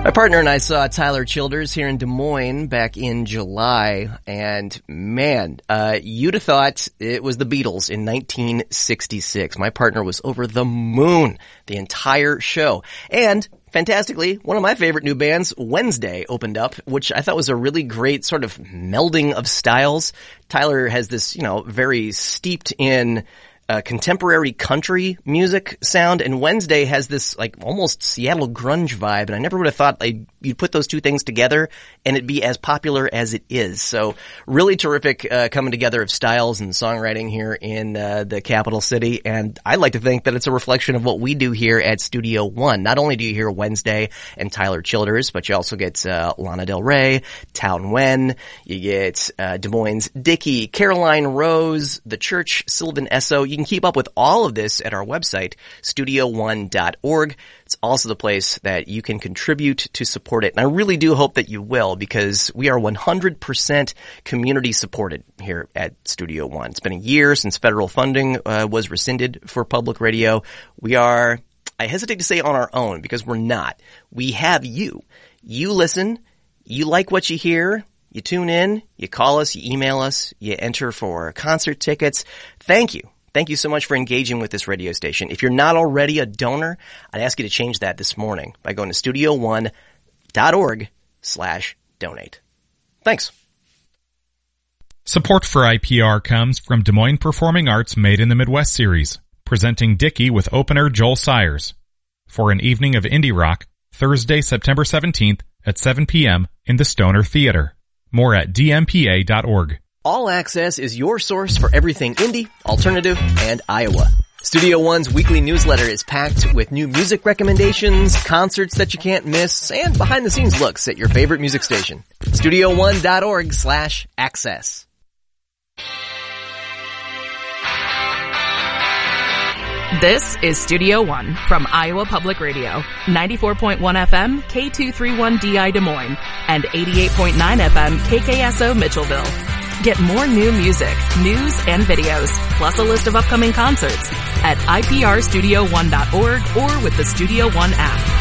My partner and I saw Tyler Childers here in Des Moines back in July, and man, you'd have thought it was the Beatles in 1966. My partner was over the moon the entire show. And fantastically, one of my favorite new bands, Wednesday, opened up, which I thought was a really great sort of melding of styles. Tyler has this, very steeped in contemporary country music sound, and Wednesday has this almost Seattle grunge vibe, and I never would have thought you'd put those two things together and it'd be as popular as it is. So really terrific coming together of styles and songwriting here in the capital city, and I like to think that it's a reflection of what we do here at Studio One. Not only do you hear Wednesday and Tyler Childers, but you also get Lana Del Rey, Town Wen, you get Des Moines Dickey, Caroline Rose, The Church, Sylvan Esso. You can keep up with all of this at our website, studio1.org. It's also the place that you can contribute to support it. And I really do hope that you will, because we are 100% community supported here at Studio One. It's been a year since federal funding was rescinded for public radio. We are, I hesitate to say on our own, because we're not. We have you. You listen, you like what you hear, you tune in, you call us, you email us, you enter for concert tickets. Thank you. Thank you so much for engaging with this radio station. If you're not already a donor, I'd ask you to change that this morning by going to studio1.org/donate. Thanks. Support for IPR comes from Des Moines Performing Arts Made in the Midwest series, presenting Dickey with opener Joel Sayers for an evening of indie rock, Thursday, September 17th at 7 p.m. in the Stoner Theater. More at dmpa.org. All Access is your source for everything indie, alternative, and Iowa. Studio One's weekly newsletter is packed with new music recommendations, concerts that you can't miss, and behind-the-scenes looks at your favorite music station. studio1.org/access. This is Studio One from Iowa Public Radio, 94.1 FM, K231DI Des Moines, and 88.9 FM, KKSO Mitchellville. Get more new music, news, and videos, plus a list of upcoming concerts at iprstudio1.org or with the Studio One app.